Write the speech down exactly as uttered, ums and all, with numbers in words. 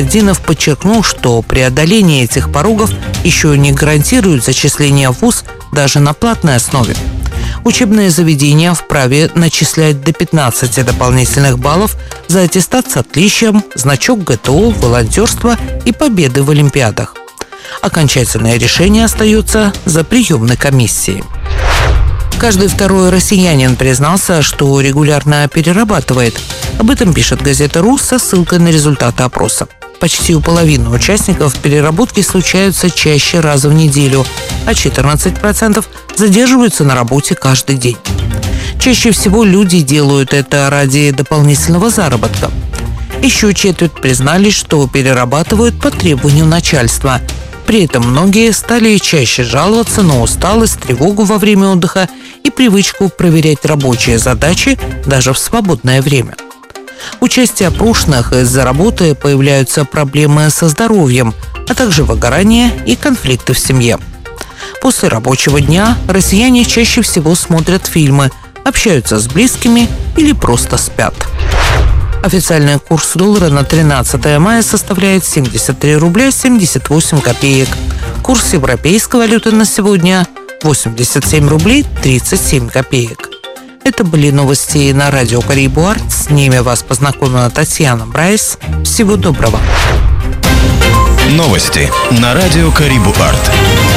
Нурмединов подчеркнул, что преодоление этих порогов еще не гарантирует зачисление в вуз даже на платной основе. Учебные заведения вправе начислять до пятнадцати дополнительных баллов за аттестат с отличием, значок гэ тэ о, волонтерство и победы в олимпиадах. Окончательное решение остается за приемной комиссией. Каждый второй россиянин признался, что регулярно перерабатывает. Об этом пишет газета «Ру» со ссылкой на результаты опроса. Почти у половины участников переработки случаются чаще раза в неделю, а четырнадцать процентов задерживаются на работе каждый день. Чаще всего люди делают это ради дополнительного заработка. Еще четверть признались, что перерабатывают по требованию начальства. При этом многие стали чаще жаловаться на усталость, тревогу во время отдыха и привычку проверять рабочие задачи даже в свободное время. У части опрошенных из-за работы появляются проблемы со здоровьем, а также выгорание и конфликты в семье. После рабочего дня россияне чаще всего смотрят фильмы, общаются с близкими или просто спят. Официальный курс доллара на тринадцатое мая составляет семьдесят три рубля семьдесят восемь копеек. Курс европейской валюты на сегодня – восемьдесят семь рублей тридцать семь копеек. Это были новости на радио Карибу Арт. С ними вас познакомила Татьяна Брайс. Всего доброго. Новости на радио Карибу Арт.